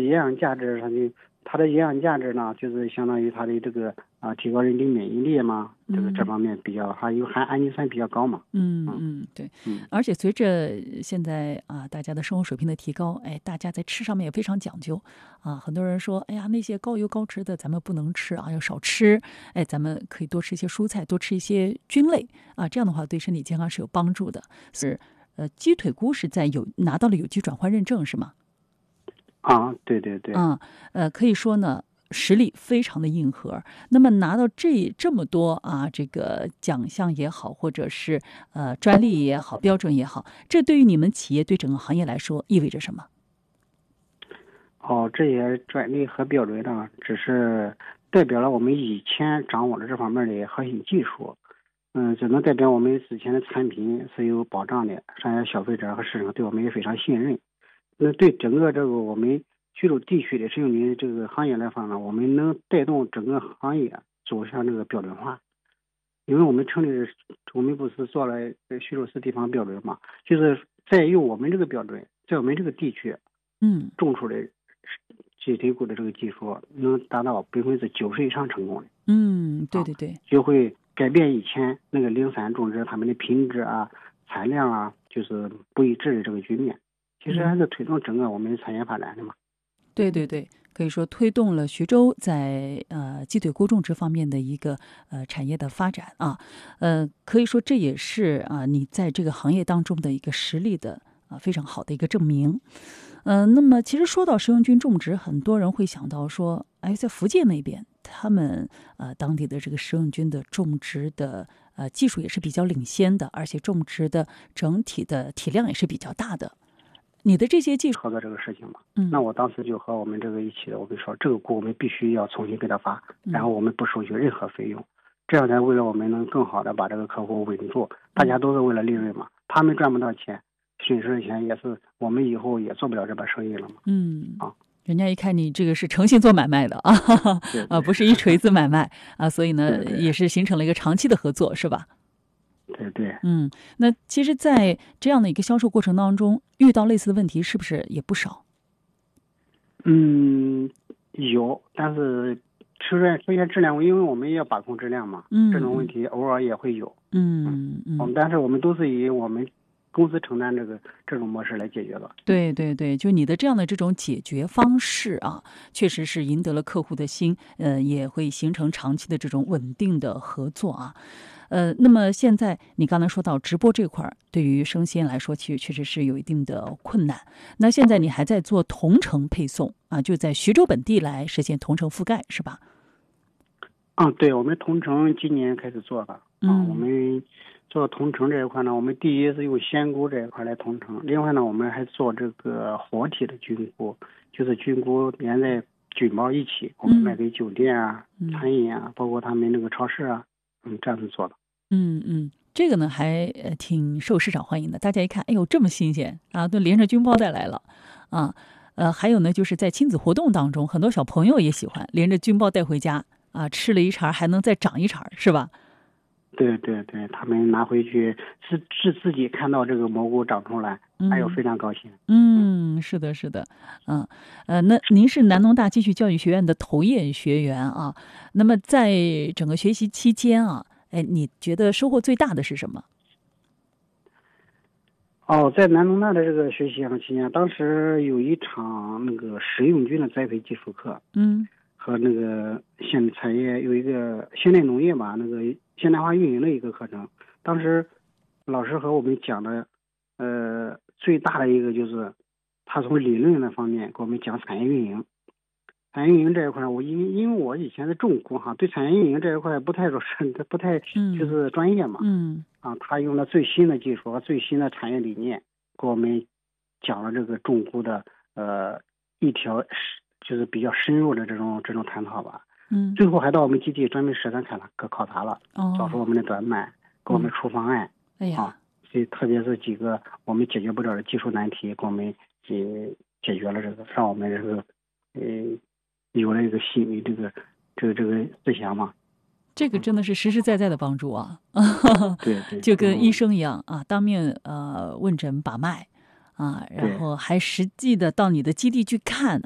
营养价值，它的营养价值呢，就是相当于它的这个提高人体免疫力嘛，这方面比较还有含氨基酸比较高嘛。 对。而且随着现在大家的生活水平的提高，大家在吃上面也非常讲究很多人说，哎呀，那些高油高脂的咱们不能吃要少吃，咱们可以多吃一些蔬菜，多吃一些菌类这样的话对身体健康是有帮助的。是鸡腿菇是拿到了有机转换认证是吗？ 对对对。 可以说呢，实力非常的硬核。那么拿到这么多这个奖项也好，或者是专利也好，标准也好，这对于你们企业对整个行业来说意味着什么？ 这些专利和标准呢，只是代表了我们以前掌握的这方面的核心技术。只能代表我们之前的产品是有保障的，商业消费者和市场对我们也非常信任。那对整个这个我们徐州地区的食用菌这个行业来说呢，我们能带动整个行业走向这个标准化。因为我们我们不是做了徐州市地方标准嘛，就是在用我们这个标准，在我们这个地区，种出的鸡腿菇的这个技术能达到90%以上成功的。 对对对， 就会改变以前那个零散种植他们的品质产量就是不一致的这个局面。其实还是推动整个我们产业发展的嘛。 对对对，可以说推动了徐州在鸡腿菇种植方面的一个产业的发展可以说这也是你在这个行业当中的一个实力的非常好的一个证明。那么其实说到食用菌种植，很多人会想到说，在福建那边，他们当地的这个食用菌的种植的技术也是比较领先的，而且种植的整体的体量也是比较大的。你的这些技术合作这个事情嘛，那我当时就和我们这个一起的，我跟你说，这个菇我们必须要重新给他发，然后我们不收取任何费用，这样才为了我们能更好的把这个客户稳住。大家都是为了利润嘛，他们赚不到钱，损失的钱也是我们以后也做不了这把生意了嘛。 人家一看你这个是诚信做买卖的不是一锤子买卖所以呢也是形成了一个长期的合作，是吧？ 对对。 那其实在这样的一个销售过程当中遇到类似的问题是不是也不少？ 有，但是出现质量，因为我们也要把控质量嘛，这种问题偶尔也会有。但是我们都是以我们公司承担这种模式来解决的。 对对对，就你的这样的这种解决方式确实是赢得了客户的心，也会形成长期的这种稳定的合作那么现在你刚才说到直播这块对于生鲜来说其实确实是有一定的困难，那现在你还在做同城配送就在徐州本地来实现同城覆盖是吧？ 对，我们同城今年开始做了我们做同城这一块呢，我们第一是用鲜菇这一块来同城，另外呢我们还做这个活体的菌菇，就是菌菇连在菌包一起，我们卖给酒店餐饮包括他们那个超市这样子做的。 这个呢还挺受市场欢迎的，大家一看哎呦这么新鲜都连着菌包带来了还有呢就是在亲子活动当中，很多小朋友也喜欢连着菌包带回家吃了一茬还能再长一茬是吧？ 对对对，他们拿回去是自己看到这个蘑菇长出来还有非常高兴。 是的是的那您是南农大继续教育学院的头业学员那么在整个学习期间你觉得收获最大的是什么？ 在南农大的这个学习期间，当时有一场那个食用菌的栽培技术课和那个产业有一个现代农业吧，那个现代化运营的一个课程。当时老师和我们讲的最大的一个就是他从理论的方面给我们讲产业运营。产业运营这一块因为我以前是种菇对产业运营这一块不太就是专业嘛他用了最新的技术和最新的产业理念给我们讲了这个种菇的一条就是比较深入的这种探讨吧。最后还到我们基地专门实战考察了，找出我们的短板，给我们出方案。所以特别是几个我们解决不了的技术难题，给我们解决了这个，让我们这个有了一个心理这个思想嘛。 这个真的是实实在在的帮助对对， 就跟医生一样当面问诊把脉然后还实际的到你的基地去看